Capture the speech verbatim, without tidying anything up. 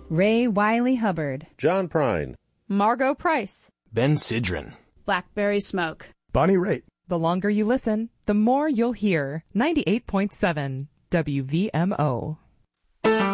Ray Wiley Hubbard, John Prine, Margot Price, Ben Sidran, Blackberry Smoke, Bonnie Raitt. The longer you listen, the more you'll hear. ninety-eight point seven W V M O.